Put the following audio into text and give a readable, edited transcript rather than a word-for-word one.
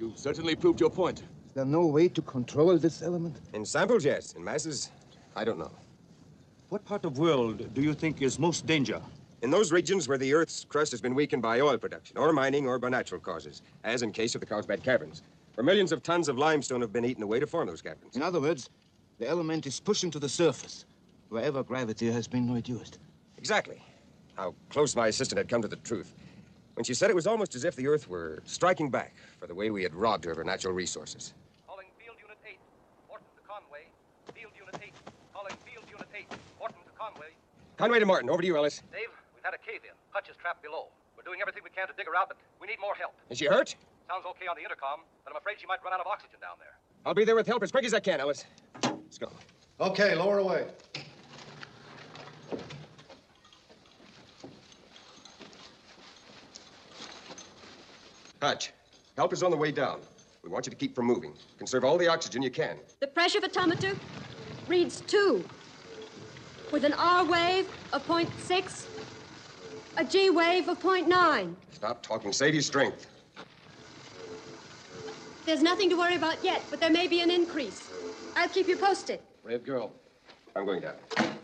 You've certainly proved your point. Is there no way to control this element? In samples, yes. In masses, I don't know. What part of the world do you think is most danger? In those regions where the Earth's crust has been weakened by oil production, or mining, or by natural causes, as in case of the Carlsbad Caverns, where millions of tons of limestone have been eaten away to form those caverns. In other words, the element is pushing to the surface, wherever gravity has been reduced. Exactly. How close my assistant had come to the truth when she said it was almost as if the Earth were striking back for the way we had robbed her of her natural resources. Calling Field Unit 8, Morton to Conway. Field Unit 8, calling Field Unit 8, Morton to Conway. Conway to Martin, over to you, Ellis. Dave, we've had a cave-in. Hutch is trapped below. We're doing everything we can to dig her out, but we need more help. Is she hurt? Sounds okay on the intercom, but I'm afraid she might run out of oxygen down there. I'll be there with help as quick as I can, Ellis. Let's go. Okay, lower away. Hutch, help is on the way down. We want you to keep from moving. Conserve all the oxygen you can. The pressure photometer reads 2, with an R wave of 0.6, a G wave of 0.9. Stop talking. Save your strength. There's nothing to worry about yet, but there may be an increase. I'll keep you posted. Brave girl. I'm going down.